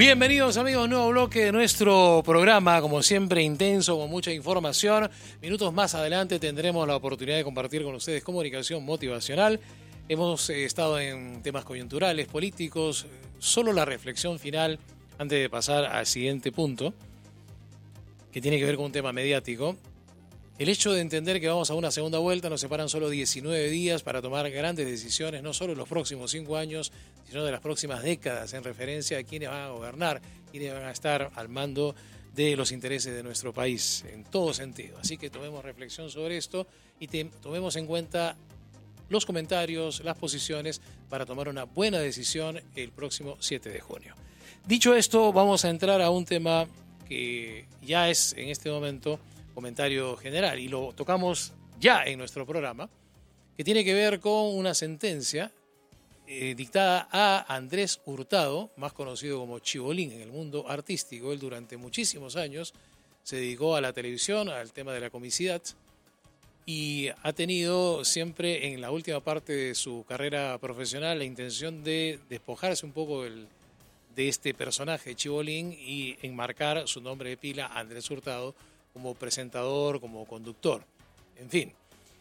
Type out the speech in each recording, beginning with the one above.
Bienvenidos amigos, nuevo bloque de nuestro programa, como siempre intenso, con mucha información. Minutos más adelante tendremos la oportunidad de compartir con ustedes comunicación motivacional. Hemos estado en temas coyunturales, políticos, solo la reflexión final antes de pasar al siguiente punto, que tiene que ver con un tema mediático. El hecho de entender que vamos a una segunda vuelta, nos separan solo 19 días para tomar grandes decisiones, no solo en los próximos 5 años, sino de las próximas décadas, en referencia a quiénes van a gobernar, quiénes van a estar al mando de los intereses de nuestro país, en todo sentido. Así que tomemos reflexión sobre esto y tomemos en cuenta los comentarios, las posiciones, para tomar una buena decisión el próximo 7 de junio. Dicho esto, vamos a entrar a un tema que ya es en este momento comentario general y lo tocamos ya en nuestro programa, que tiene que ver con una sentencia dictada a Andrés Hurtado, más conocido como Chibolín en el mundo artístico. Él durante muchísimos años se dedicó a la televisión, al tema de la comicidad, y ha tenido siempre en la última parte de su carrera profesional la intención de despojarse un poco de este personaje Chibolín y enmarcar su nombre de pila, Andrés Hurtado, como presentador, como conductor, en fin.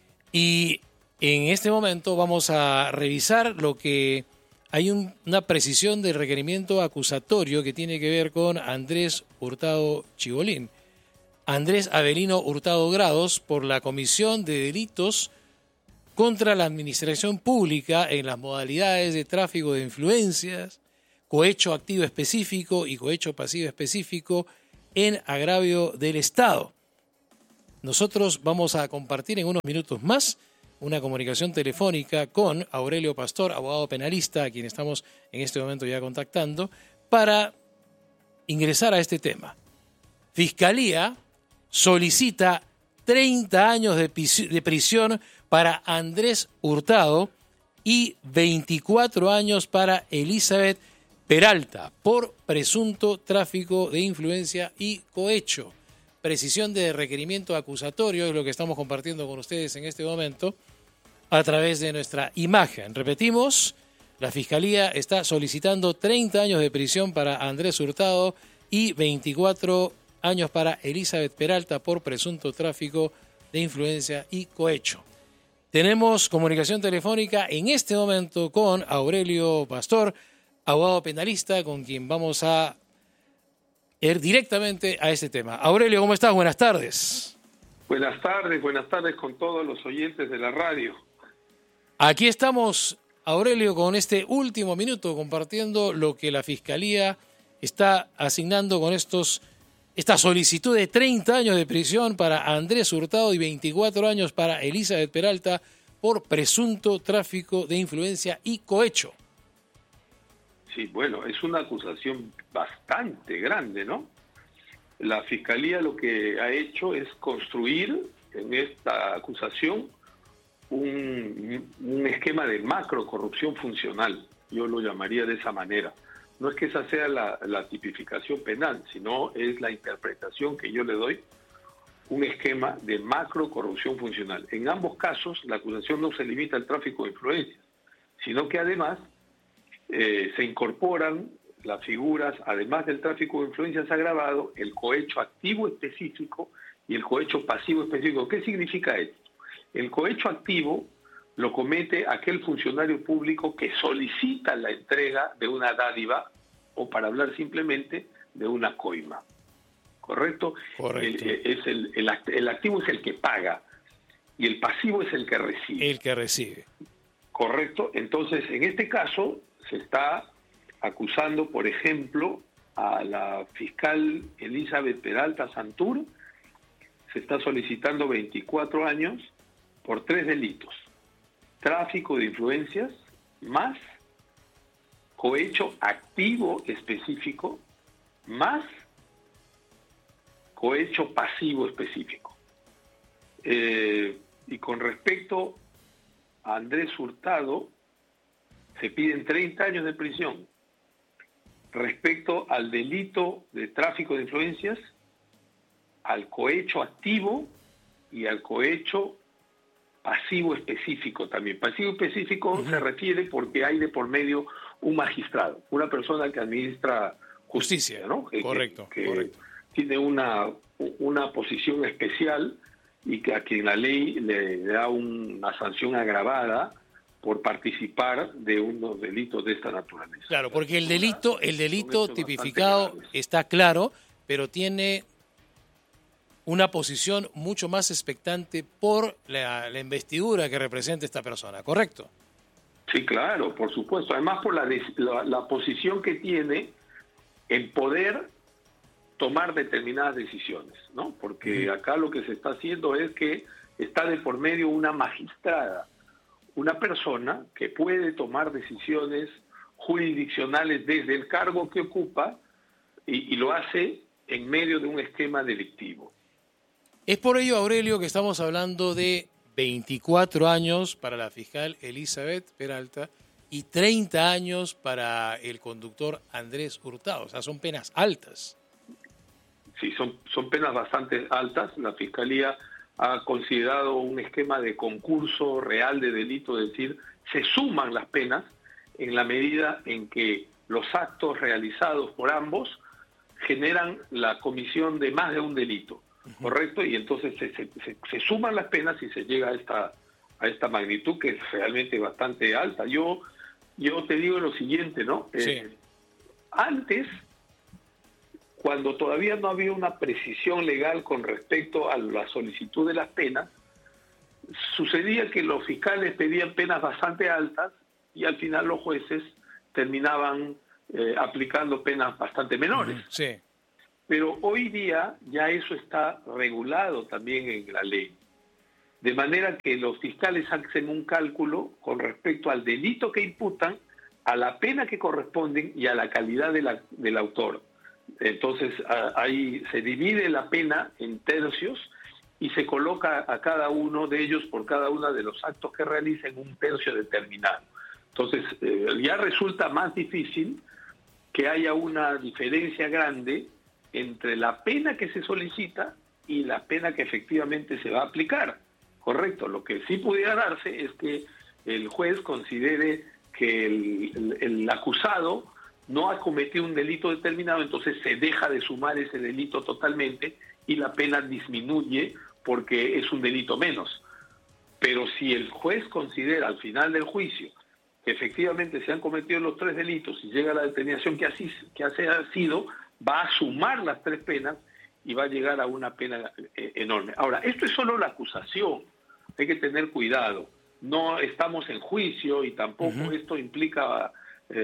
Y en este momento vamos a revisar lo que hay una precisión del requerimiento acusatorio que tiene que ver con Andrés Hurtado Chibolín. Andrés Avelino Hurtado Grados, por la comisión de delitos contra la administración pública en las modalidades de tráfico de influencias, cohecho activo específico y cohecho pasivo específico en agravio del Estado. Nosotros vamos a compartir en unos minutos más una comunicación telefónica con Aurelio Pastor, abogado penalista, a quien estamos en este momento ya contactando, para ingresar a este tema. Fiscalía solicita 30 años de prisión para Andrés Hurtado y 24 años para Elizabeth Peralta por presunto tráfico de influencia y cohecho. Precisión de requerimiento acusatorio es lo que estamos compartiendo con ustedes en este momento a través de nuestra imagen. Repetimos, la Fiscalía está solicitando 30 años de prisión para Andrés Hurtado y 24 años para Elizabeth Peralta por presunto tráfico de influencia y cohecho. Tenemos comunicación telefónica en este momento con Aurelio Pastor, abogado penalista, con quien vamos a ir directamente a este tema. Aurelio, ¿cómo estás? Buenas tardes. Buenas tardes con todos los oyentes de la radio. Aquí estamos, Aurelio, con este último minuto compartiendo lo que la Fiscalía está asignando con esta solicitud de 30 años de prisión para Andrés Hurtado y 24 años para Elizabeth Peralta por presunto tráfico de influencia y cohecho. Sí, bueno, es una acusación bastante grande, ¿no? La Fiscalía lo que ha hecho es construir en esta acusación un esquema de macro corrupción funcional, yo lo llamaría de esa manera. No es que esa sea la tipificación penal, sino es la interpretación que yo le doy, un esquema de macro corrupción funcional. En ambos casos, la acusación no se limita al tráfico de influencias, sino que además se incorporan las figuras, además del tráfico de influencias agravado, el cohecho activo específico y el cohecho pasivo específico. ¿Qué significa esto? El cohecho activo lo comete aquel funcionario público que solicita la entrega de una dádiva o, para hablar simplemente, de una coima. ¿Correcto? Correcto. El activo es el que paga y el pasivo es el que recibe. El que recibe. Correcto. Entonces, en este caso, se está acusando, por ejemplo, a la fiscal Elizabeth Peralta Santur. Se está solicitando 24 años por 3 delitos. Tráfico de influencias, más cohecho activo específico, más cohecho pasivo específico. Y con respecto a Andrés Hurtado, se piden 30 años de prisión. Respecto al delito de tráfico de influencias, al cohecho activo y al cohecho pasivo específico también. Pasivo específico se refiere porque hay de por medio un magistrado, una persona que administra Justicia, ¿no? Correcto. Tiene una posición especial y que a quien la ley le da una sanción agravada por participar de unos delitos de esta naturaleza. Claro, porque el delito tipificado está claro, pero tiene una posición mucho más expectante por la investidura que representa esta persona, ¿correcto? Sí, claro, por supuesto. Además, por la posición que tiene en poder tomar determinadas decisiones, ¿no? Porque acá lo que se está haciendo es que está de por medio una magistrada, una persona que puede tomar decisiones jurisdiccionales desde el cargo que ocupa y lo hace en medio de un esquema delictivo. Es por ello, Aurelio, que estamos hablando de 24 años para la fiscal Elizabeth Peralta y 30 años para el conductor Andrés Hurtado. O sea, son penas altas. Sí, son penas bastante altas. La Fiscalía ha considerado un esquema de concurso real de delito, es decir, se suman las penas en la medida en que los actos realizados por ambos generan la comisión de más de un delito, ¿correcto? Y entonces se suman las penas y se llega a esta magnitud que es realmente bastante alta. Yo te digo lo siguiente, ¿no? Sí. Antes, cuando todavía no había una precisión legal con respecto a la solicitud de las penas, sucedía que los fiscales pedían penas bastante altas y al final los jueces terminaban aplicando penas bastante menores. Sí. Pero hoy día ya eso está regulado también en la ley. De manera que los fiscales hacen un cálculo con respecto al delito que imputan, a la pena que corresponden y a la calidad del autor. Entonces ahí se divide la pena en tercios y se coloca a cada uno de ellos por cada uno de los actos que realicen un tercio determinado. Entonces ya resulta más difícil que haya una diferencia grande entre la pena que se solicita y la pena que efectivamente se va a aplicar. Correcto. Lo que sí pudiera darse es que el juez considere que el acusado no ha cometido un delito determinado, entonces se deja de sumar ese delito totalmente y la pena disminuye porque es un delito menos. Pero si el juez considera al final del juicio que efectivamente se han cometido los 3 delitos y llega a la determinación que así ha sido, va a sumar las 3 penas y va a llegar a una pena enorme. Ahora, esto es solo la acusación, hay que tener cuidado. No estamos en juicio y tampoco esto implica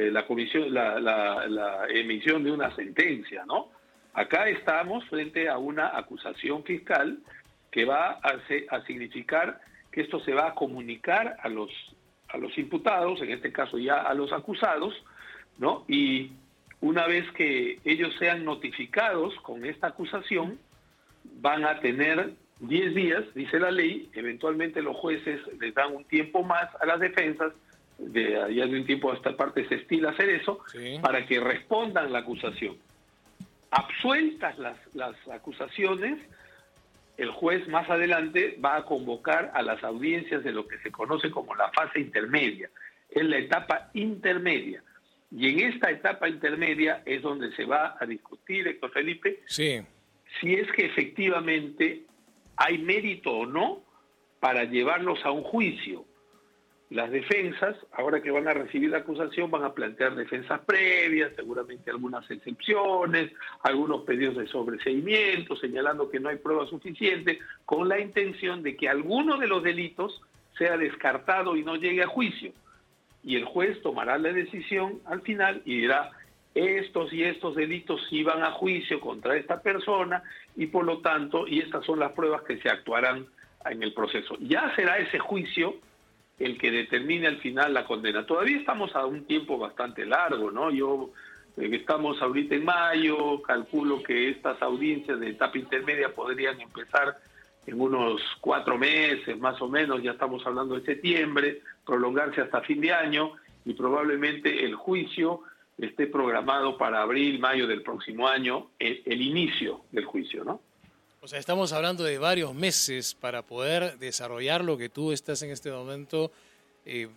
la emisión de una sentencia, ¿no? Acá estamos frente a una acusación fiscal que va a significar que esto se va a comunicar a los imputados, en este caso ya a los acusados, ¿no? Y una vez que ellos sean notificados con esta acusación, van a tener 10 días, dice la ley. Eventualmente los jueces les dan un tiempo más a las defensas, ya de un tiempo a esta parte se estila hacer eso, sí, para que respondan la acusación. Absueltas las acusaciones, el juez más adelante va a convocar a las audiencias de lo que se conoce como la fase intermedia. Es la etapa intermedia. Y en esta etapa intermedia es donde se va a discutir, Héctor Felipe, sí, si es que efectivamente hay mérito o no para llevarlos a un juicio. Las defensas, ahora que van a recibir la acusación, van a plantear defensas previas, seguramente algunas excepciones, algunos pedidos de sobreseimiento, señalando que no hay prueba suficiente, con la intención de que alguno de los delitos sea descartado y no llegue a juicio. Y el juez tomará la decisión al final y dirá, estos y estos delitos sí van a juicio contra esta persona y por lo tanto, y estas son las pruebas que se actuarán en el proceso. Ya será ese juicio el que determine al final la condena. Todavía estamos a un tiempo bastante largo, ¿no? Estamos ahorita en mayo, calculo que estas audiencias de etapa intermedia podrían empezar en unos 4 meses, más o menos, ya estamos hablando de septiembre, prolongarse hasta fin de año y probablemente el juicio esté programado para abril, mayo del próximo año, el inicio del juicio, ¿no? O sea, estamos hablando de varios meses para poder desarrollar lo que tú estás en este momento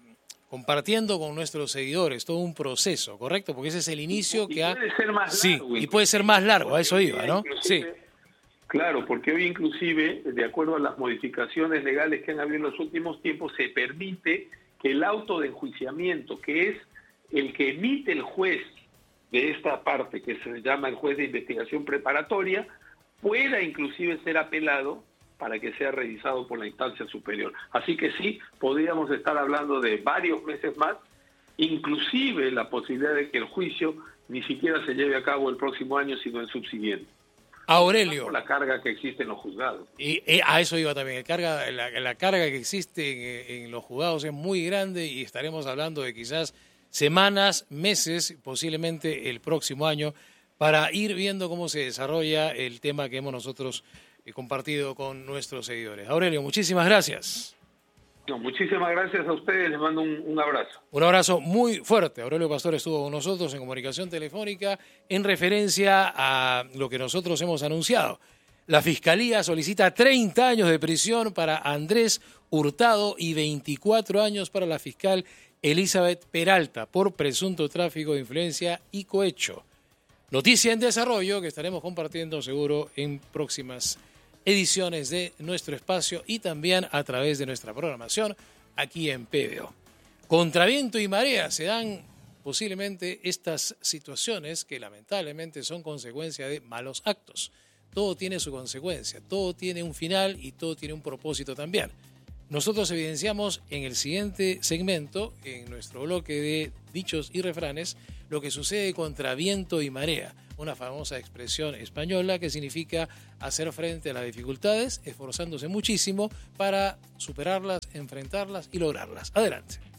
compartiendo con nuestros seguidores todo un proceso, ¿correcto? Porque ese es el inicio que ha... Puede ser más sí, largo, y puede ser más largo, a eso iba, ¿no? Sí. Claro, porque hoy inclusive, de acuerdo a las modificaciones legales que han habido en los últimos tiempos, se permite que el auto de enjuiciamiento, que es el que emite el juez de esta parte, que se llama el juez de investigación preparatoria, pueda inclusive ser apelado para que sea revisado por la instancia superior. Así que sí, podríamos estar hablando de varios meses más, inclusive la posibilidad de que el juicio ni siquiera se lleve a cabo el próximo año, sino el subsiguiente. Aurelio. Por la carga que existe en los juzgados. Y a eso iba también. La carga que existe en los juzgados es muy grande y estaremos hablando de quizás semanas, meses, posiblemente el próximo año, para ir viendo cómo se desarrolla el tema que hemos nosotros compartido con nuestros seguidores. Aurelio, muchísimas gracias. No, muchísimas gracias a ustedes, les mando un abrazo. Un abrazo muy fuerte. Aurelio Pastor estuvo con nosotros en comunicación telefónica en referencia a lo que nosotros hemos anunciado. La Fiscalía solicita 30 años de prisión para Andrés Hurtado y 24 años para la fiscal Elizabeth Peralta por presunto tráfico de influencia y cohecho. Noticia en desarrollo que estaremos compartiendo seguro en próximas ediciones de nuestro espacio y también a través de nuestra programación aquí en PBO. Contra viento y marea se dan posiblemente estas situaciones que lamentablemente son consecuencia de malos actos. Todo tiene su consecuencia, todo tiene un final y todo tiene un propósito también. Nosotros evidenciamos en el siguiente segmento, en nuestro bloque de dichos y refranes, lo que sucede contra viento y marea, una famosa expresión española que significa hacer frente a las dificultades, esforzándose muchísimo para superarlas, enfrentarlas y lograrlas. Adelante.